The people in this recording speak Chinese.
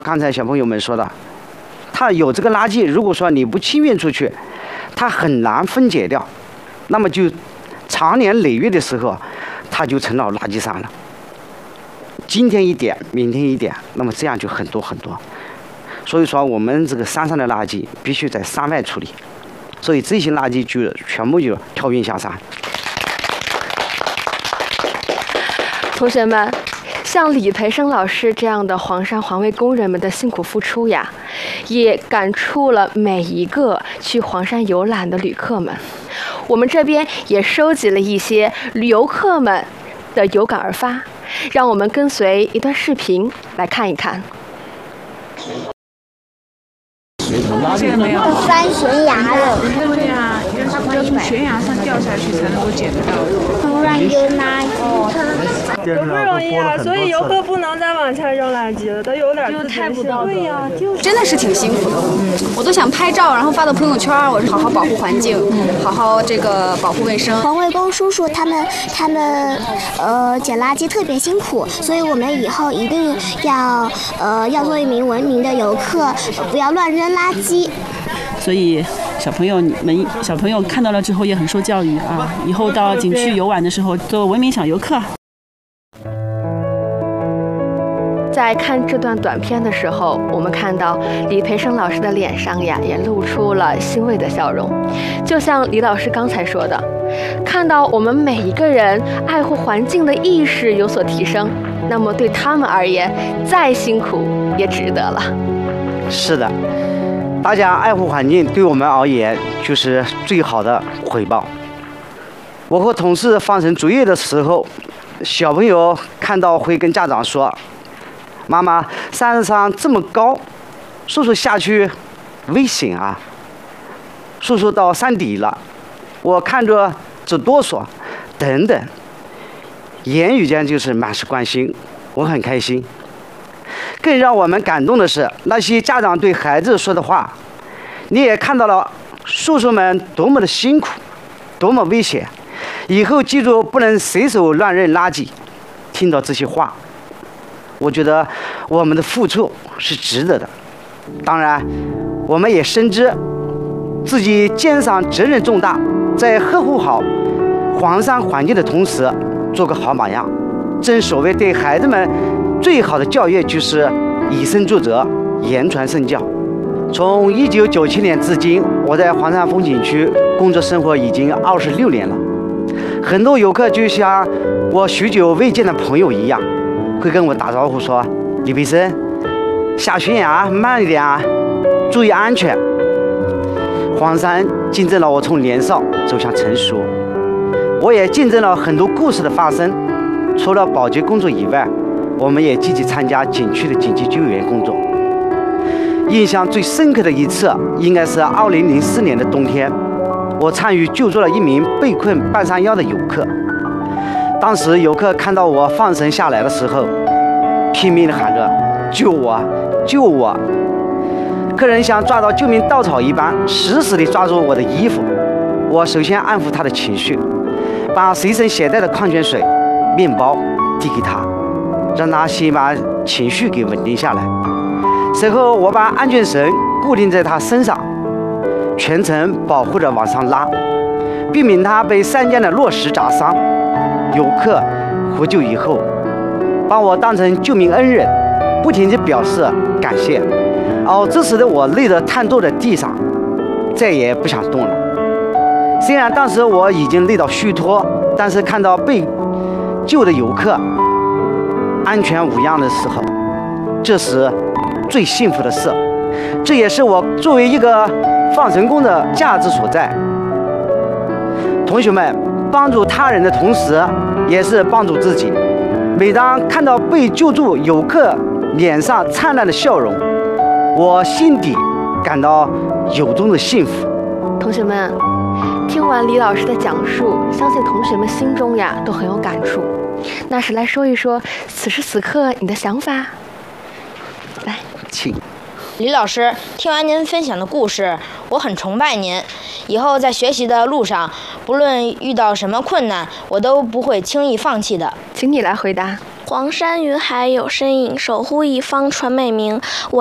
刚才小朋友们说的，它有这个垃圾，如果说你不清运出去，它很难分解掉，那么就长年累月的时候，它就成了垃圾山了。今天一点，明天一点，那么这样就很多很多。所以说，我们这个山上的垃圾必须在山外处理，所以这些垃圾就全部就调运下山。 同学们，像李培生老师这样的黄山环卫工人们的辛苦付出呀，也感触了每一个去黄山游览的旅客们。我们这边也收集了一些游客们的有感而发，让我们跟随一段视频来看一看。 这个没有翻悬崖了。 对呀，因为它要从悬崖上掉下去才能够捡得到。 突然有垃圾车。 多不容易啊！所以游客不能再往下扔垃圾了，都有点自觉性。对呀， 真的是挺辛苦的。我都想拍照，然后发到朋友圈。我是好好保护环境，好好这个保护卫生。 环卫工叔叔他们捡垃圾特别辛苦，所以我们以后一定要做一名文明的游客，不要乱扔垃圾。 所以小朋友看到了之后也很受教育啊！以后到景区游玩的时候，做文明小游客。 在看这段短片的时候，我们看到李培生老师的脸上呀，也露出了欣慰的笑容。就像李老师刚才说的，看到我们每一个人爱护环境的意识有所提升，那么对他们而言，再辛苦也值得了。 是的，大家爱护环境对我们而言就是最好的回报。我和同事放绳作业的时候，小朋友看到会跟家长说：“妈妈，山上这么高，叔叔下去危险啊！叔叔到山底了，我看着直哆嗦，等等。”言语间就是满是关心，我很开心。更让我们感动的是，那些家长对孩子说的话，你也看到了叔叔们多么的辛苦，多么危险，以后记住不能随手乱扔垃圾。听到这些话，我觉得我们的付出是值得的。当然，我们也深知自己肩上责任重大，在呵护好黄山环境的同时，做个好榜样。正所谓对孩子们最好的教育就是以身作则，言传身教。从1997年至今，我在黄山风景区工作生活已经26年了。很多游客就像我许久未见的朋友一样，会跟我打招呼说：“李培生，下悬崖慢一点啊，注意安全。”黄山见证了我从年少走向成熟，我也见证了很多故事的发生。除了保洁工作以外，我们也积极参加景区的紧急救援工作。印象最深刻的一次，应该是2004年的冬天，我参与救助了一名被困半山腰的游客。当时游客看到我放绳下来的时候，拼命地喊着：“救我，救我！”客人像抓到救命稻草一般，死死地抓住我的衣服。我首先安抚他的情绪，把随身携带的矿泉水、面包递给他，让他先把情绪给稳定下来。随后，我把安全绳固定在他身上，全程保护着往上拉，避免他被山间的落石砸伤。游客获救以后，把我当成救命恩人，不停地表示感谢。这时的我累得瘫坐在地上，再也不想动了。虽然当时我已经累到虚脱，但是看到被救的游客安全无恙的时候，这是最幸福的事。这也是我作为一个放绳工的价值所在。同学们，帮助他人的同时，也是帮助自己。每当看到被救助游客脸上灿烂的笑容，我心底感到由衷的幸福。 同学们，听完李老师的讲述，相信同学们心中呀都很有感触。那是来说一说此时此刻你的想法。来， 请。 李老师，听完您分享的故事，我很崇拜您。以后在学习的路上，不论遇到什么困难，我都不会轻易放弃的。 请你来回答。 黄山云海有身影，守护一方传美名。